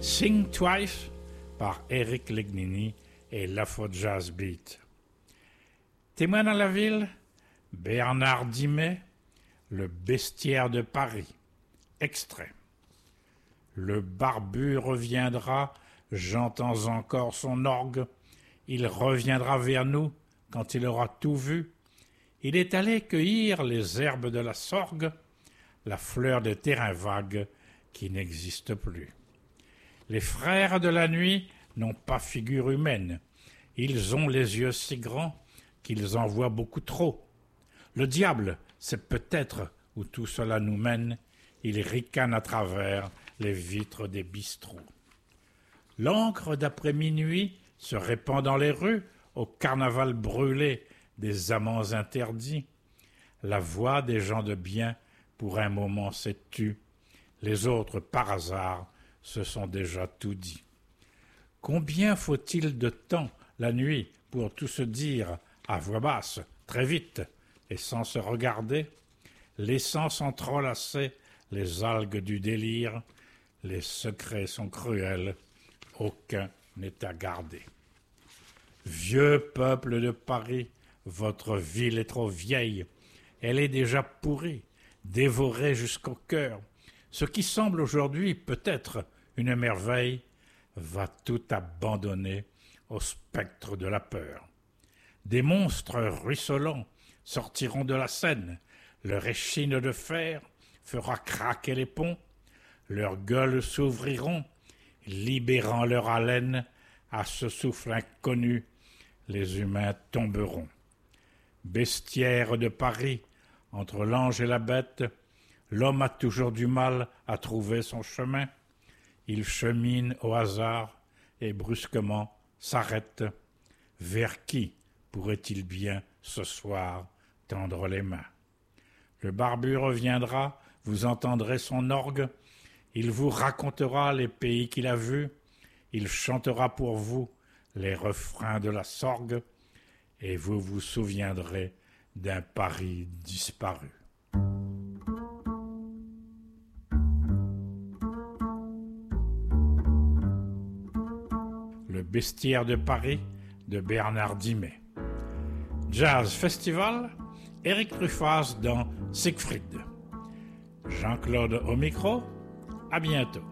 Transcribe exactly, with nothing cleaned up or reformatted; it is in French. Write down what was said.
Think Twice par Eric Legnini et l'Afro Jazz Beat. Témoin dans la ville, Bernard Dimet, Le bestiaire de Paris. Extrait. Le barbu reviendra, j'entends encore son orgue. Il reviendra vers nous quand il aura tout vu. Il est allé cueillir les herbes de la sorgue, la fleur des terrains vagues qui n'existe plus. Les frères de la nuit n'ont pas figure humaine. Ils ont les yeux si grands qu'ils en voient beaucoup trop. Le diable, c'est peut-être où tout cela nous mène. Il ricane à travers les vitres des bistrots. L'encre d'après minuit se répand dans les rues au carnaval brûlé des amants interdits. La voix des gens de bien pour un moment s'est tue. Les autres, par hasard, se sont déjà tout dit. Combien faut-il de temps la nuit pour tout se dire à voix basse, très vite, et sans se regarder, laissant s'entrelacer les algues du délire, les secrets sont cruels, aucun n'est à garder. Vieux peuple de Paris, votre ville est trop vieille, elle est déjà pourrie, dévorée jusqu'au cœur. Ce qui semble aujourd'hui peut-être une merveille va tout abandonner au spectre de la peur. Des monstres ruisselants sortiront de la Seine, leur échine de fer fera craquer les ponts, leurs gueules s'ouvriront, libérant leur haleine à ce souffle inconnu, les humains tomberont. Bestiaire de Paris, entre l'ange et la bête, l'homme a toujours du mal à trouver son chemin. Il chemine au hasard et brusquement s'arrête. Vers qui pourrait-il bien ce soir tendre les mains? Le barbu reviendra, vous entendrez son orgue, il vous racontera les pays qu'il a vus, il chantera pour vous les refrains de la sorgue, et vous vous souviendrez d'un Paris disparu. Le bestiaire de Paris de Bernard Dimet. Jazz Festival, Eric Truffaz dans Siegfried. Jean-Claude au micro, à bientôt.